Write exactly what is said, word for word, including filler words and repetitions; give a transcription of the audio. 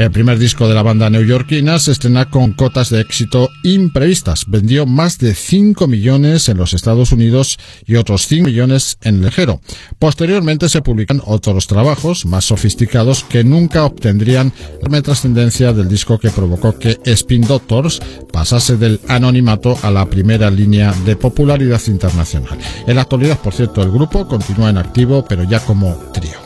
El primer disco de la banda neoyorquina se estrena con cotas de éxito imprevistas. Vendió más de cinco millones en los Estados Unidos y otros cinco millones en el extranjero. Posteriormente se publican otros trabajos más sofisticados que nunca obtendrían la trascendencia del disco que provocó que Spin Doctors pasase del anonimato a la primera línea de popularidad internacional. En la actualidad, por cierto, el grupo continúa en activo, pero ya como trío.